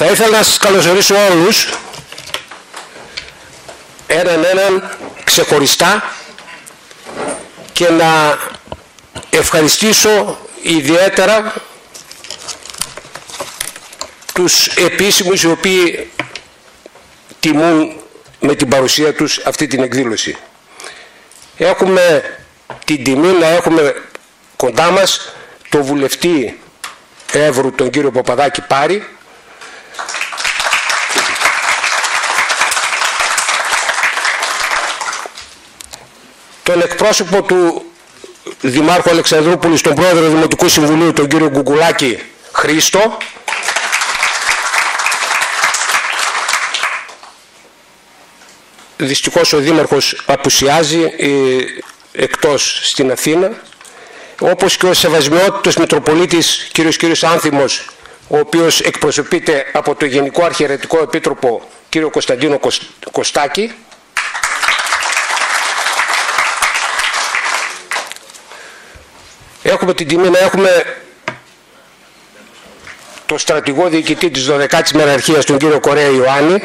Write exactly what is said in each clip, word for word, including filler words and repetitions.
Θα ήθελα να σας καλωσορίσω όλους έναν έναν ξεχωριστά και να ευχαριστήσω ιδιαίτερα τους επίσημους οι οποίοι τιμούν με την παρουσία τους αυτή την εκδήλωση. Έχουμε την τιμή να έχουμε κοντά μας τον βουλευτή Εύρου, τον κύριο Παπαδάκη Πάρη, τον εκπρόσωπο του Δημάρχου Αλεξανδρούπολη, τον πρόεδρο Δημοτικού Συμβουλίου, τον κύριο Γκουγκουλάκη Χρήστο, δυστυχώς ο Δήμαρχος απουσιάζει ε, εκτός στην Αθήνα, όπως και ο Σεβασμιότητος Μητροπολίτης κύριος κύριος Άνθιμος, ο οποίος εκπροσωπείται από το Γενικό Αρχιερετικό Επίτροπο κύριο Κωνσταντίνο Κωστάκη, έχουμε την τιμή να έχουμε το στρατηγό διοικητή της δωδεκάτης Μεραρχίας, τον κύριο Κορέα Ιωάννη,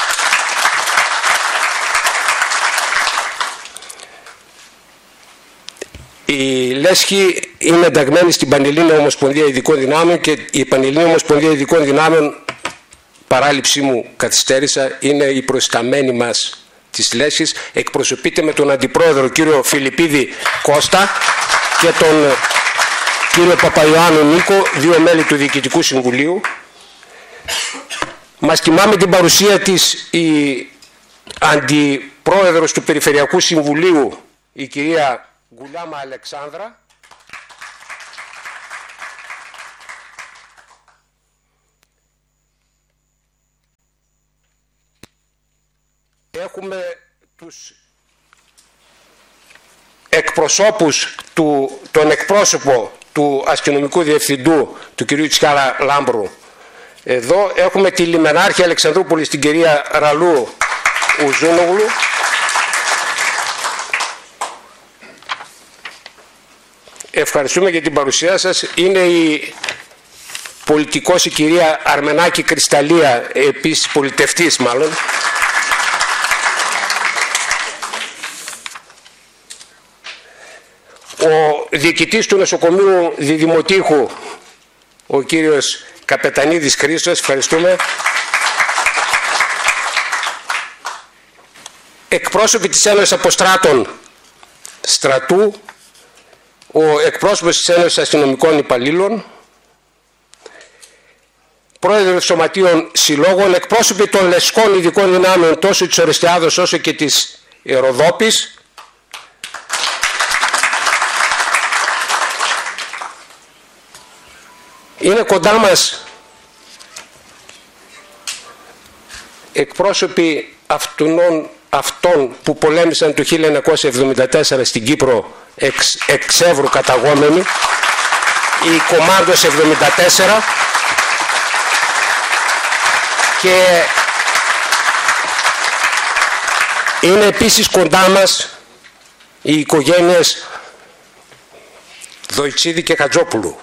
η Λέσχη είναι ενταγμένη στην Πανελλήνια Ομοσπονδία Ειδικών Δυνάμεων και η Πανελλήνια Ομοσπονδία Ειδικών Δυνάμεων, παράληψή μου καθυστέρησα, είναι η προϊσταμένη μας της Λέσχης, εκπροσωπείται με τον Αντιπρόεδρο κύριο Φιλιππίδη Κώστα και τον κύριο Παπαϊωάννου Νίκο, δύο μέλη του Διοικητικού Συμβουλίου. Μας τιμά με την παρουσία της η Αντιπρόεδρος του Περιφερειακού Συμβουλίου, η κυρία Γκουλάμα Αλεξάνδρα, έχουμε τους εκπροσώπους, του, τον εκπρόσωπο του αστυνομικού διευθυντού, του κυρίου Τσιάρα Λάμπρου. Εδώ έχουμε τη λιμενάρχη Αλεξανδρούπολης, την κυρία Ραλού Ουζούνογλου. Ευχαριστούμε για την παρουσία σας. Είναι η πολιτικός η κυρία Αρμενάκη Κρυσταλλία, επίσης πολιτευτής μάλλον. Ο διοικητής του νοσοκομείου Διδημοτήχου, ο κύριος Καπετανίδης Χρήστος, ευχαριστούμε. Εκπρόσωποι της Ένωσης Αποστράτων Στρατού, ο εκπρόσωπος της Ένωσης Αστυνομικών Υπαλλήλων, πρόεδρος Σωματείων Συλλόγων, εκπρόσωποι των Λεσκών Ειδικών Δυνάμεων τόσο της Ορεστιάδος όσο και της Ροδόπης, είναι κοντά μας εκπρόσωποι αυτών, αυτών που πολέμησαν το χίλια εννιακόσια εβδομήντα τέσσερα στην Κύπρο εξ, εξ Εύρου καταγόμενοι, η Κομάντος εβδομήντα τέσσερα, και είναι επίσης κοντά μας οι οικογένειες Δοϊτσίδη και Χατζόπουλου.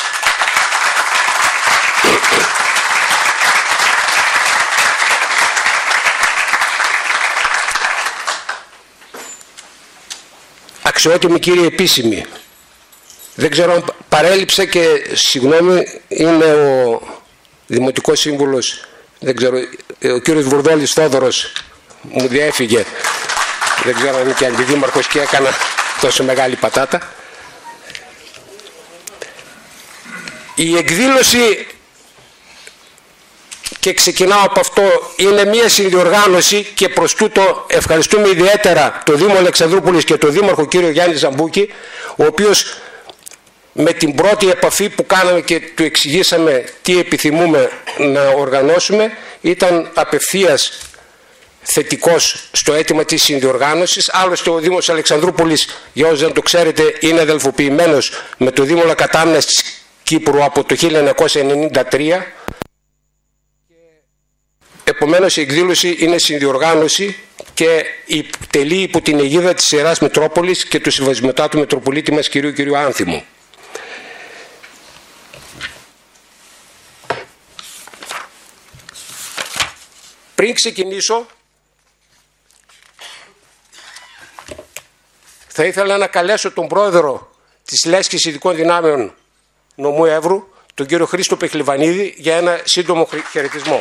Αξιότιμοι κύριοι επίσημοι, δεν ξέρω αν παρέλειψε και συγγνώμη, είναι ο Δημοτικός Σύμβουλος, δεν ξέρω, ο κύριος Βουρδόλης Θόδωρος μου διέφυγε, δεν ξέρω αν είναι και αντιδήμαρχος και έκανα τόσο μεγάλη πατάτα. Η εκδήλωση, και ξεκινάω από αυτό, είναι μια συνδιοργάνωση και προς τούτο ευχαριστούμε ιδιαίτερα το Δήμο Αλεξανδρούπολης και το Δήμαρχο κύριο Γιάννη Ζαμπούκη, ο οποίος με την πρώτη επαφή που κάναμε και του εξηγήσαμε τι επιθυμούμε να οργανώσουμε, ήταν απευθείας θετικός στο αίτημα της συνδιοργάνωσης. Άλλωστε ο Δήμος Αλεξανδρούπολης, για όσους δεν το ξέρετε, είναι αδελφοποιημένος με το Δήμο Λακατάμνας της Κύπρου από το χίλια εννιακόσια ενενήντα τρία. Επομένως η εκδήλωση είναι συνδιοργάνωση και τελεί υπό την αιγίδα της Ιεράς Μητρόπολης και του Συμβασιωτάτου Μητροπολίτη μας κυρίου κυρίου Άνθιμου. Πριν ξεκινήσω, θα ήθελα να καλέσω τον πρόεδρο της Λέσχης Ειδικών Δυνάμεων Νομού Εύρου, τον κύριο Χρήστο Πεχλιβανίδη, για ένα σύντομο χαιρετισμό.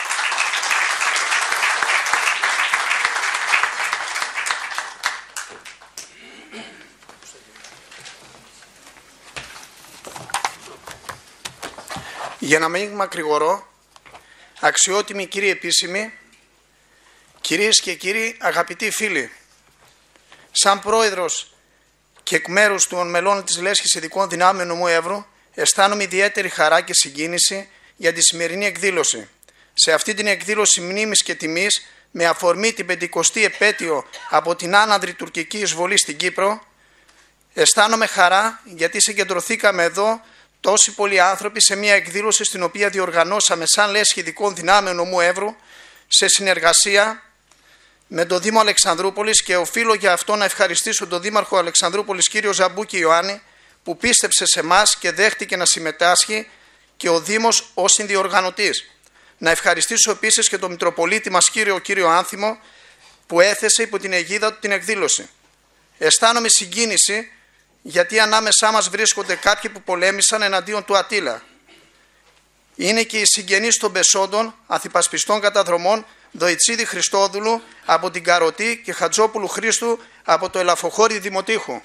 Για να μην μακρηγορώ, αξιότιμοι κύριοι επίσημοι, κυρίες και κύριοι αγαπητοί φίλοι, σαν πρόεδρος και εκ μέρους των μελών της Λέσχης Ειδικών Δυνάμεων Νομού Εύρου, αισθάνομαι ιδιαίτερη χαρά και συγκίνηση για τη σημερινή εκδήλωση. Σε αυτή την εκδήλωση μνήμης και τιμής, με αφορμή την πεντηκοστή επέτειο από την άναδρη τουρκική εισβολή στην Κύπρο, αισθάνομαι χαρά γιατί συγκεντρωθήκαμε εδώ τόσοι πολλοί άνθρωποι σε μια εκδήλωση στην οποία διοργανώσαμε σαν Λέσχη Ειδικών Δυνάμεων Νομού Εύρου σε συνεργασία με τον Δήμο Αλεξανδρούπολης, και οφείλω για αυτό να ευχαριστήσω τον Δήμαρχο Αλεξανδρούπολης κύριο Ζαμπούκη Ιωάννη, που πίστεψε σε εμάς και δέχτηκε να συμμετάσχει, και ο Δήμος ως συνδιοργανωτής. Να ευχαριστήσω επίσης και τον Μητροπολίτη μας κύριο, κύριο Άνθιμο, που έθεσε υπό την αιγίδα του την εκδήλωση. Αισθάνομαι συγκίνηση γιατί ανάμεσά μας βρίσκονται κάποιοι που πολέμησαν εναντίον του Ατήλα. Είναι και οι συγγενείς των Πεσόντων, Ανθυπασπιστών Καταδρομών, Δοητσίδη Χριστόδουλου από την Καροτή και Χατζόπουλου Χρήστου από το Ελαφοχώρι Δημοτήχου.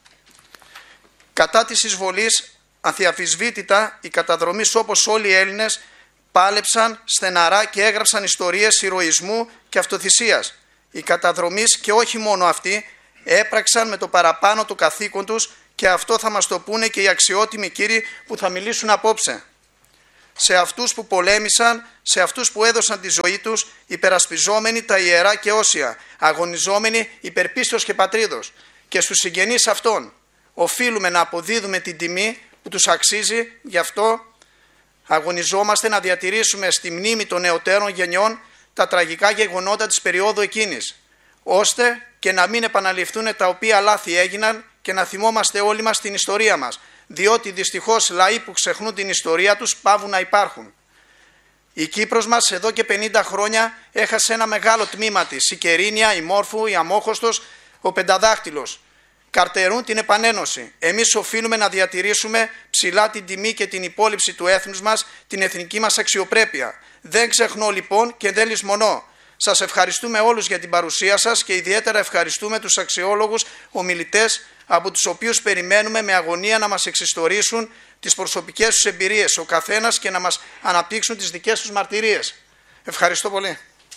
Κατά της εισβολής, αδιαμφισβήτητα, οι καταδρομείς όπως όλοι οι Έλληνες πάλεψαν στεναρά και έγραψαν ιστορίες ηρωισμού και αυτοθυσίας. Οι καταδρομείς, και όχι μόνο αυτοί, έπραξαν με το παραπάνω το καθήκον τους, και αυτό θα μας το πούνε και οι αξιότιμοι κύριοι που θα μιλήσουν απόψε. Σε αυτούς που πολέμησαν, σε αυτούς που έδωσαν τη ζωή τους, υπερασπιζόμενοι τα ιερά και όσια, αγωνιζόμενοι υπερπίστεως και πατρίδος, και στους συγγενείς αυτών οφείλουμε να αποδίδουμε την τιμή που τους αξίζει. Γι' αυτό αγωνιζόμαστε να διατηρήσουμε στη μνήμη των νεωτέρων γενιών τα τραγικά γεγονότα της περίοδου εκείνης, ώστε και να μην επαναληφθούν τα οποία λάθη έγιναν, και να θυμόμαστε όλοι μας την ιστορία μας, διότι δυστυχώς λαοί που ξεχνούν την ιστορία τους πάβουν να υπάρχουν. Η Κύπρος μας εδώ και πενήντα χρόνια έχασε ένα μεγάλο τμήμα της, η Κερίνια, η Μόρφου, η Αμόχωστος, ο Πενταδάχτυλος. Καρτερούν την επανένωση. Εμείς οφείλουμε να διατηρήσουμε ψηλά την τιμή και την υπόλοιψη του έθνους μας, την εθνική μας αξιοπρέπεια. Δεν ξεχνώ λοιπόν και δεν λησμονώ. Σας ευχαριστούμε όλους για την παρουσία σας, και ιδιαίτερα ευχαριστούμε τους αξιόλογους ομιλητές, από τους οποίους περιμένουμε με αγωνία να μας εξιστορήσουν τις προσωπικές τους εμπειρίες ο καθένας και να μας αναπτύξουν τις δικές τους μαρτυρίες. Ευχαριστώ πολύ.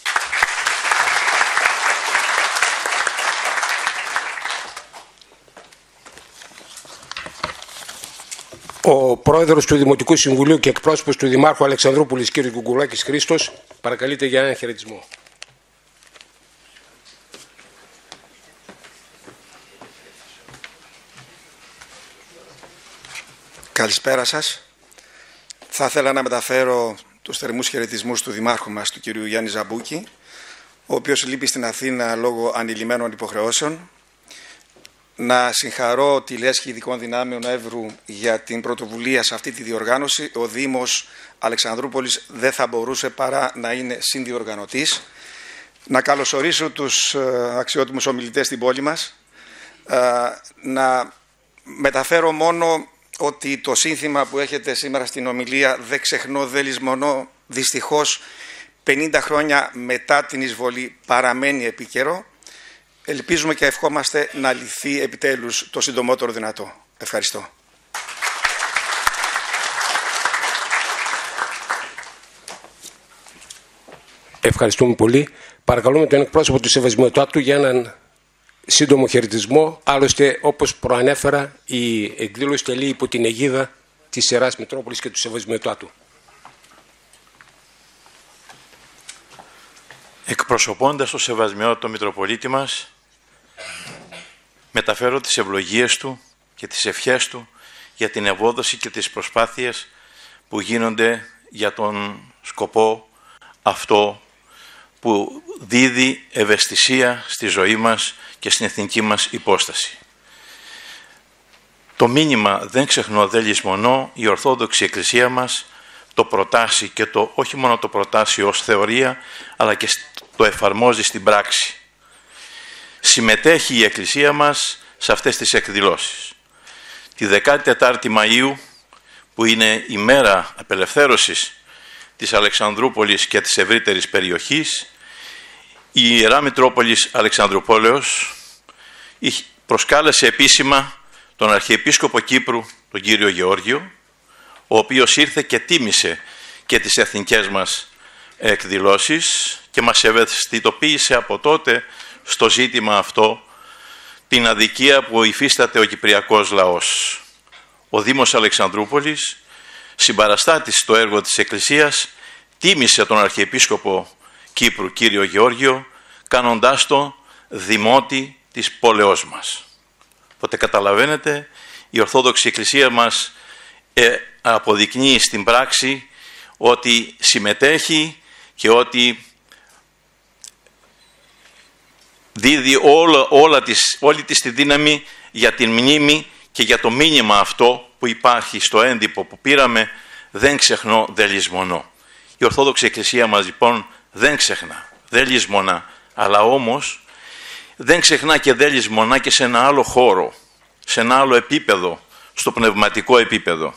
Ο πρόεδρος του Δημοτικού Συμβουλίου και εκπρόσωπος του Δημάρχου Αλεξανδρούπολης κ. Γκουγκουλάκης Χρήστος, παρακαλείται για έναν χαιρετισμό. Καλησπέρα σας. Θα ήθελα να μεταφέρω τους θερμούς χαιρετισμούς του Δημάρχου μας, του κ. Γιάννη Ζαμπούκη, ο οποίος λείπει στην Αθήνα λόγω ανηλυμένων υποχρεώσεων. Να συγχαρώ τη Λέσχη Ειδικών Δυνάμεων Εύρου για την πρωτοβουλία σε αυτή τη διοργάνωση. Ο Δήμος Αλεξανδρούπολης δεν θα μπορούσε παρά να είναι συνδιοργανωτής. Να καλωσορίσω τους αξιότιμους ομιλητές στην πόλη μας. Να μεταφέρω μόνο ότι το σύνθημα που έχετε σήμερα στην ομιλία, «Δεν ξεχνώ, δεν λησμονώ», δυστυχώς πενήντα χρόνια μετά την εισβολή παραμένει επίκαιρο. Ελπίζουμε και ευχόμαστε να λυθεί επιτέλους το συντομότερο δυνατό. Ευχαριστώ. Ευχαριστούμε πολύ. Παρακαλούμε τον εκπρόσωπο του Σεβασμιωτάτου για έναν σύντομο χαιρετισμό. Άλλωστε, όπως προανέφερα, η εκδήλωση τελεί υπό την αιγίδα της Ιεράς Μητρόπολης και του Σεβασμιωτάτου. Εκπροσωπώντας το Σεβασμιότατο Μητροπολίτη μας, μεταφέρω τις ευλογίες του και τις ευχές του για την ευόδοση και τις προσπάθειες που γίνονται για τον σκοπό αυτό που δίδει ευαισθησία στη ζωή μας και στην εθνική μας υπόσταση. Το μήνυμα «Δεν ξεχνώ, δεν λησμονώ», η Ορθόδοξη Εκκλησία μας το προτάσει και το, όχι μόνο το προτάσει ως θεωρία, αλλά και το εφαρμόζει στην πράξη. Συμμετέχει η Εκκλησία μας σε αυτές τις εκδηλώσεις. Τη δεκάτη τέταρτη Μαΐου, που είναι η μέρα απελευθέρωσης της Αλεξανδρούπολης και της ευρύτερης περιοχής, η Ιερά Μητρόπολης Αλεξανδρουπόλεως προσκάλεσε επίσημα τον Αρχιεπίσκοπο Κύπρου, τον κύριο Γεώργιο, ο οποίος ήρθε και τίμησε και τις εθνικές μας εκδηλώσεις και μας ευαισθητοποίησε από τότε στο ζήτημα αυτό την αδικία που υφίσταται ο κυπριακός λαός. Ο Δήμος Αλεξανδρούπολης, συμπαραστάτης στο έργο της Εκκλησίας, τίμησε τον Αρχιεπίσκοπο Κύπρου κύριο Γεώργιο, κάνοντάς το δημότη της πόλεως μας. Οπότε καταλαβαίνετε, η Ορθόδοξη Εκκλησία μας ε, αποδεικνύει στην πράξη ότι συμμετέχει και ότι δίδει όλα, όλα της, όλη της τη δύναμη για την μνήμη και για το μήνυμα αυτό που υπάρχει στο έντυπο που πήραμε, δεν ξεχνώ, δεν λησμονώ. Η Ορθόδοξη Εκκλησία μας λοιπόν δεν ξεχνά, δεν λησμονά, αλλά όμως δεν ξεχνά και δεν λησμονά και σε ένα άλλο χώρο, σε ένα άλλο επίπεδο, στο πνευματικό επίπεδο.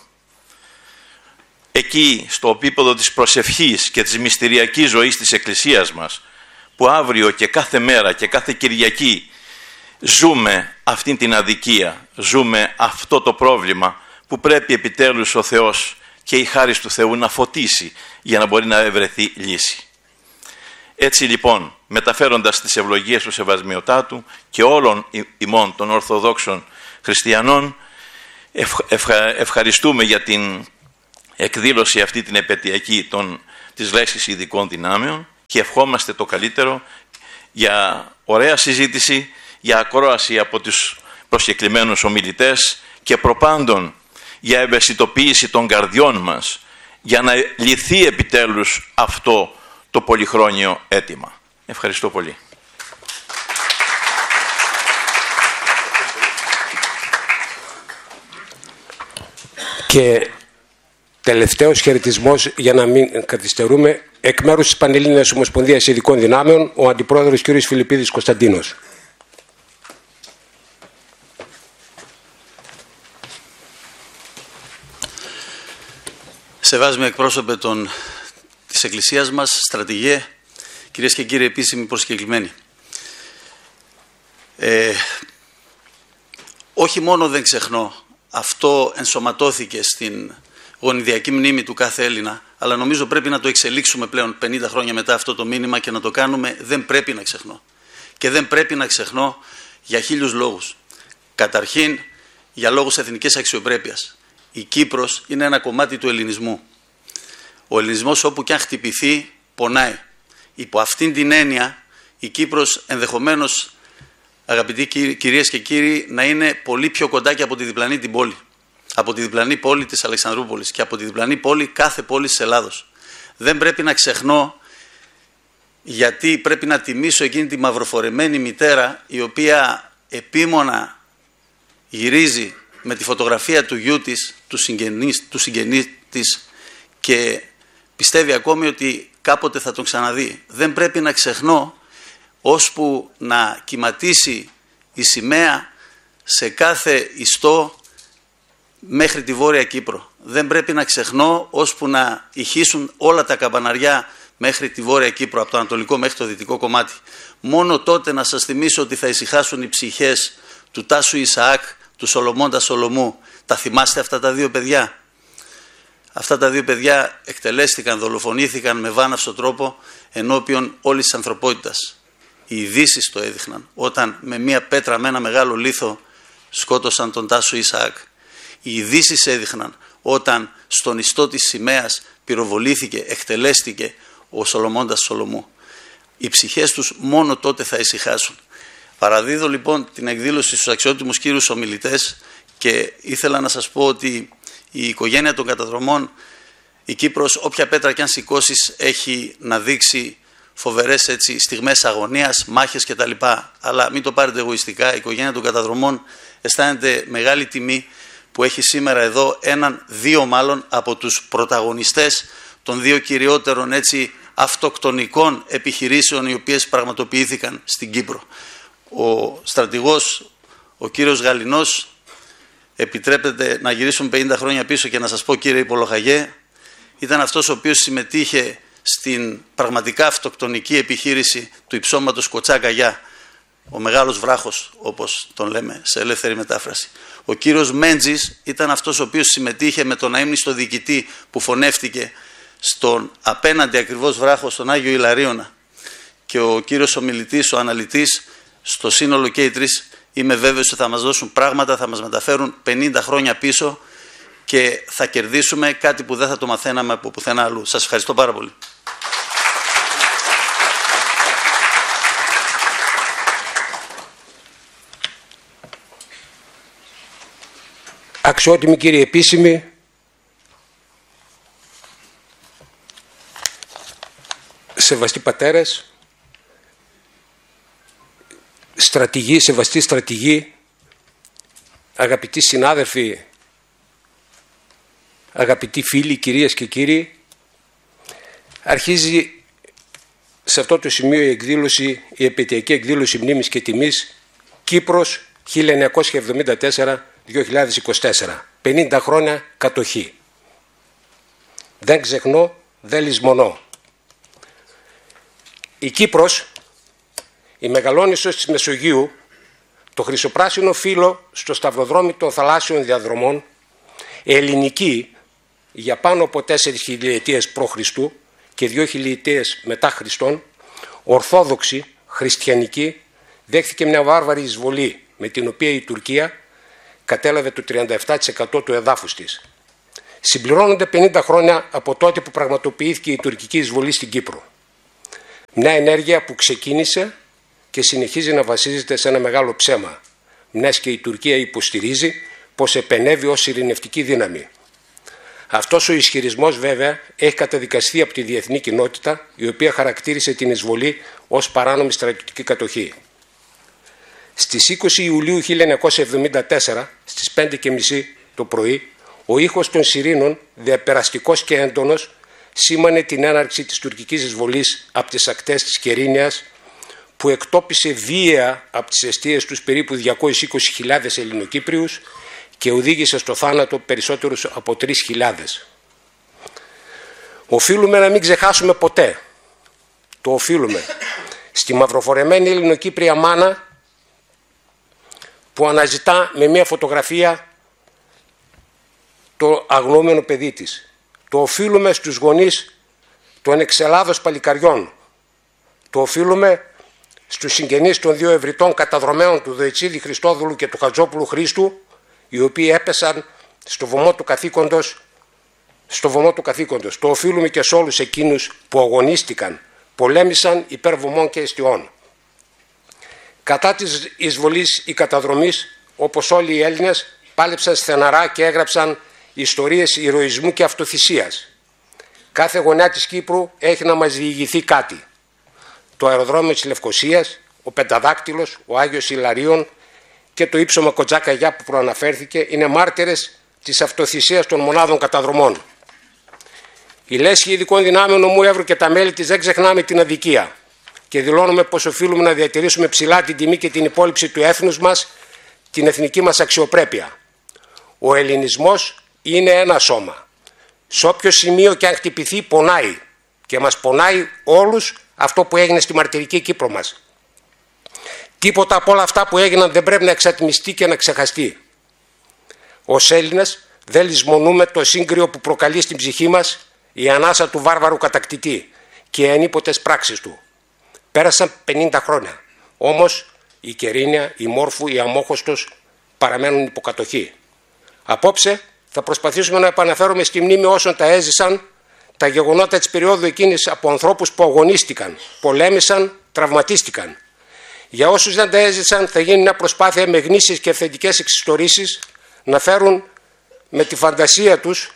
Εκεί, στο επίπεδο της προσευχής και της μυστηριακής ζωής της Εκκλησίας μας, που αύριο και κάθε μέρα και κάθε Κυριακή ζούμε αυτήν την αδικία, ζούμε αυτό το πρόβλημα που πρέπει επιτέλους ο Θεός και η χάρις του Θεού να φωτίσει για να μπορεί να ευρεθεί λύση. Έτσι λοιπόν, μεταφέροντας τις ευλογίες του Σεβασμιωτάτου και όλων ημών των Ορθοδόξων Χριστιανών, ευχα, ευχαριστούμε για την εκδήλωση αυτή την επαιτειακή των, της Λέσχης Ειδικών Δυνάμεων και ευχόμαστε το καλύτερο για ωραία συζήτηση, για ακρόαση από τους προσκεκλημένους ομιλητές και προπάντων για ευαισθητοποίηση των καρδιών μας, για να λυθεί επιτέλους αυτό το πολυχρόνιο αίτημα. Ευχαριστώ πολύ. Και τελευταίος χαιρετισμός, για να μην καθυστερούμε, εκ μέρους της Πανελλήνιας Ομοσπονδίας Ειδικών Δυνάμεων, ο Αντιπρόεδρος κ. Φιλιππίδης Κωνσταντίνος. Σεβάσμοι εκπρόσωπε των, της Εκκλησίας μας, στρατηγέ, κυρίες και κύριοι επίσημοι προσκεκλημένοι. Ε, όχι μόνο δεν ξεχνώ, αυτό ενσωματώθηκε στην γονιδιακή μνήμη του κάθε Έλληνα, αλλά νομίζω πρέπει να το εξελίξουμε πλέον πενήντα χρόνια μετά αυτό το μήνυμα και να το κάνουμε δεν πρέπει να ξεχνώ. Και δεν πρέπει να ξεχνώ για χίλιους λόγους. Καταρχήν, για λόγους εθνικής αξιοπρέπειας. Η Κύπρος είναι ένα κομμάτι του ελληνισμού. Ο ελληνισμός όπου και αν χτυπηθεί πονάει. Υπό αυτήν την έννοια η Κύπρος ενδεχομένως, αγαπητοί κυρίες και κύριοι, να είναι πολύ πιο κοντά και από τη διπλανή την πόλη. Από τη διπλανή πόλη της Αλεξανδρούπολης και από τη διπλανή πόλη κάθε πόλη της Ελλάδος. Δεν πρέπει να ξεχνώ, γιατί πρέπει να τιμήσω εκείνη τη μαυροφορεμένη μητέρα η οποία επίμονα γυρίζει με τη φωτογραφία του γιού της, του συγγενή, του συγγενή της και πιστεύει ακόμη ότι κάποτε θα τον ξαναδεί. Δεν πρέπει να ξεχνώ ώσπου να κυματίσει η σημαία σε κάθε ιστό μέχρι τη Βόρεια Κύπρο. Δεν πρέπει να ξεχνώ ώσπου να ηχήσουν όλα τα καμπαναριά μέχρι τη Βόρεια Κύπρο, από το ανατολικό μέχρι το δυτικό κομμάτι. Μόνο τότε να σας θυμίσω ότι θα ησυχάσουν οι ψυχές του Τάσου Ισαάκ, του Σολομώντα Σολομού. Τα θυμάστε αυτά τα δύο παιδιά? Αυτά τα δύο παιδιά εκτελέστηκαν, δολοφονήθηκαν με βάναυσο τρόπο ενώπιον όλης της ανθρωπότητας. Οι ειδήσεις το έδειχναν όταν με μία πέτρα με ένα μεγάλο λίθο σκότωσαν τον Τάσο Ισαάκ. Οι ειδήσεις έδειχναν όταν στον ιστό της σημαίας πυροβολήθηκε, εκτελέστηκε ο Σολομώντας Σολομού. Οι ψυχές τους μόνο τότε θα ησυχάσουν. Παραδίδω λοιπόν την εκδήλωση στους αξιότιμους κύριους ομιλητές και ήθελα να σας πω ότι η οικογένεια των καταδρομών, η Κύπρος, όποια πέτρα κι αν σηκώσεις, έχει να δείξει φοβερές έτσι, στιγμές αγωνίας, μάχες κτλ. Αλλά μην το πάρετε εγωιστικά, η οικογένεια των καταδρομών αισθάνεται μεγάλη τιμή που έχει σήμερα εδώ έναν, δύο μάλλον, από τους πρωταγωνιστές των δύο κυριότερων έτσι αυτοκτονικών επιχειρήσεων οι οποίες πραγματοποιήθηκαν στην Κύπρο. Ο στρατηγός, ο κύριος Γαλινός, επιτρέπεται να γυρίσουμε πενήντα χρόνια πίσω και να σας πω, κύριε Υπολογαγέ, ήταν αυτός ο οποίος συμμετείχε στην πραγματικά αυτοκτονική επιχείρηση του υψώματος Κοτσά-Καγιά, ο μεγάλος βράχος όπως τον λέμε σε ελεύθερη μετάφραση. Ο κύριος Μέντζης ήταν αυτός ο οποίος συμμετείχε με τον αείμνηστο διοικητή που φωνεύτηκε στον απέναντι ακριβώς βράχο, στον Άγιο Ιλαρίωνα, και ο κύριος ομιλητής, ο αναλυτής, στο σύνολο και οι τρεις, είμαι βέβαιος ότι θα μας δώσουν πράγματα, θα μας μεταφέρουν πενήντα χρόνια πίσω και θα κερδίσουμε κάτι που δεν θα το μαθαίναμε από πουθενά αλλού. Σας ευχαριστώ πάρα πολύ. Αξιότιμοι κύριοι επίσημοι, σεβαστοί πατέρες, στρατηγοί, σεβαστοί στρατηγοί, αγαπητοί συνάδελφοι, αγαπητοί φίλοι, κυρίες και κύριοι, αρχίζει σε αυτό το σημείο η εκδήλωση, η επαιτειακή εκδήλωση μνήμης και τιμής Κύπρος χίλια εννιακόσια εβδομήντα τέσσερα με δύο χιλιάδες είκοσι τέσσερα. πενήντα χρόνια κατοχή. Δεν ξεχνώ, δεν λησμονώ. Η Κύπρος, η μεγαλόνισσος της Μεσογείου, το χρυσοπράσινο φύλλο στο σταυροδρόμι των θαλάσσιων διαδρομών, ελληνική για πάνω από τέσσερις χιλιετίες π.Χ. και δύο χιλιετίες μετά Χριστόν, ορθόδοξη, χριστιανική, δέχθηκε μια βάρβαρη εισβολή με την οποία η Τουρκία κατέλαβε το τριάντα επτά τοις εκατό του εδάφους της. Συμπληρώνονται πενήντα χρόνια από τότε που πραγματοποιήθηκε η τουρκική εισβολή στην Κύπρο. Μια ενέργεια που ξεκίνησε και συνεχίζει να βασίζεται σε ένα μεγάλο ψέμα, μιας και η Τουρκία υποστηρίζει πως επενέβη ως ειρηνευτική δύναμη. Αυτός ο ισχυρισμός βέβαια έχει καταδικαστεί από τη διεθνή κοινότητα, η οποία χαρακτήρισε την εισβολή ως παράνομη στρατιωτική κατοχή. Στις είκοσι Ιουλίου χίλια εννιακόσια εβδομήντα τέσσερα, στις πέντε και μισή το πρωί, ο ήχος των σιρήνων, διαπεραστικός και έντονος, σήμανε την έναρξη της τουρκικής εισβολής από τις ακτές της Κερίνιας, που εκτόπισε βία από τις εστίες τους περίπου διακόσιες είκοσι χιλιάδες Ελληνοκύπριους και οδήγησε στο θάνατο περισσότερους από τρεις χιλιάδες. Οφείλουμε να μην ξεχάσουμε ποτέ, το οφείλουμε, στη μαυροφορεμένη Ελληνοκύπρια μάνα που αναζητά με μια φωτογραφία το αγνοούμενο παιδί της. Το οφείλουμε στους γονείς των εξελάδος παλικαριών. Το οφείλουμε στους συγγενείς των δύο ευρυτών καταδρομέων του Δοητσίδη Χριστόδουλου και του Χατζόπουλου Χρήστου, οι οποίοι έπεσαν στο βωμό του καθήκοντος, στο βωμό του καθήκοντος. Το οφείλουμε και σε όλους εκείνους που αγωνίστηκαν, πολέμησαν υπέρ βωμών και εστιών. Κατά της εισβολής ή καταδρομής, όπως όλοι οι Έλληνες, πάλεψαν στεναρά και έγραψαν ιστορίες ηρωισμού και αυτοθυσίας. Κάθε γωνιά της Κύπρου έχει να μας διηγηθεί κάτι. Το αεροδρόμιο της Λευκωσίας, ο Πενταδάκτυλος, ο Άγιος Ιλαρίων και το ύψωμα Κοτσά-Καγιά που προαναφέρθηκε είναι μάρτυρες της αυτοθυσίας των μονάδων καταδρομών. Η Λέσχη Ειδικών Δυνάμεων Ομού Εύρου και τα μέλη της δεν ξεχνάμε την αδικία και δηλώνουμε πως οφείλουμε να διατηρήσουμε ψηλά την τιμή και την υπόλοιψη του έθνους μας, την εθνική μας αξιοπρέπεια. Ο ελληνισμός είναι ένα σώμα. Σε όποιο σημείο και αν χτυπηθεί πονάει και μας πονάει όλους αυτό που έγινε στη μαρτυρική Κύπρο μας. Τίποτα από όλα αυτά που έγιναν δεν πρέπει να εξατμιστεί και να ξεχαστεί. Ως Έλληνες δεν λησμονούμε το σύγκριο που προκαλεί στην ψυχή μας η ανάσα του βάρβαρου κατακτητή και οι ανίποτες πράξεις του. Πέρασαν πενήντα χρόνια. Όμως η Κερίνια, η Μόρφου, η Αμόχωστος παραμένουν υποκατοχή. Απόψε θα προσπαθήσουμε να επαναφέρουμε στη μνήμη όσων τα έζησαν τα γεγονότα της περίοδου εκείνης από ανθρώπους που αγωνίστηκαν, πολέμησαν, τραυματίστηκαν. Για όσους δεν τα έζησαν θα γίνει μια προσπάθεια με γνήσιες και αυθεντικές εξιστορήσεις να φέρουν με τη φαντασία τους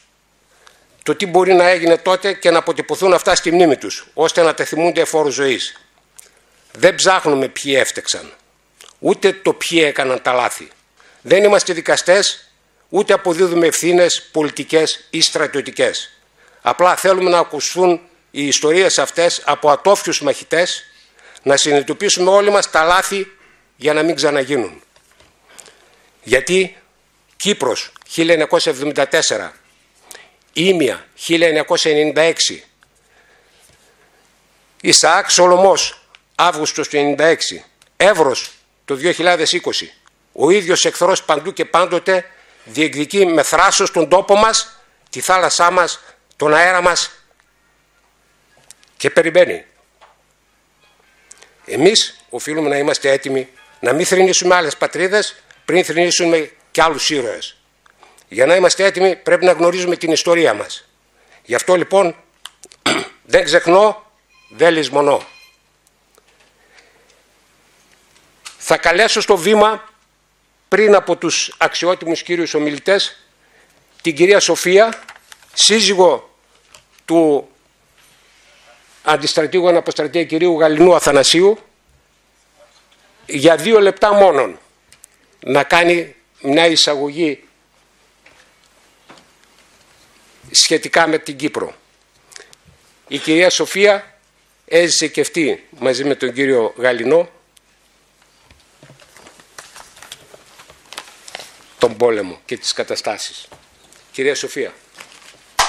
το τι μπορεί να έγινε τότε και να αποτυπωθούν αυτά στη μνήμη τους, ώστε να τα θυμούνται εφόρου ζωής. Δεν ψάχνουμε ποιοι έφτεξαν, ούτε το ποιοι έκαναν τα λάθη. Δεν είμαστε δικαστές, ούτε αποδίδουμε ευθύνες πολιτικές ή στρατιωτικές. Απλά θέλουμε να ακουστούν οι ιστορίες αυτές από ατόφιους μαχητές, να συνειδητοποιήσουμε όλοι μας τα λάθη για να μην ξαναγίνουν. Γιατί Κύπρος χίλια εννιακόσια εβδομήντα τέσσερα, Ήμια χίλια εννιακόσια ενενήντα έξι, Ισαάκ Σολωμός Αύγουστος του ενενήντα έξι, Εύρος το δύο χιλιάδες είκοσι, ο ίδιος εχθρός παντού και πάντοτε διεκδικεί με θράσος τον τόπο μας, τη θάλασσά μας, τον αέρα μας και περιμένει. Εμείς οφείλουμε να είμαστε έτοιμοι να μην θρηνήσουμε άλλες πατρίδες πριν θρηνήσουμε και άλλους ήρωες. Για να είμαστε έτοιμοι πρέπει να γνωρίζουμε την ιστορία μας. Γι' αυτό λοιπόν δεν ξεχνώ, δεν λησμονώ. Θα καλέσω στο βήμα, πριν από τους αξιότιμους κύριους ομιλητές, την κυρία Σοφία, σύζυγο του αντιστρατήγου αναποστρατεία κυρίου Γαλινού Αθανασίου, για δύο λεπτά μόνον να κάνει μια εισαγωγή σχετικά με την Κύπρο. Η κυρία Σοφία έζησε και αυτή μαζί με τον κύριο Γαλινό τον πόλεμο και τις καταστάσεις. Κυρία Σοφία.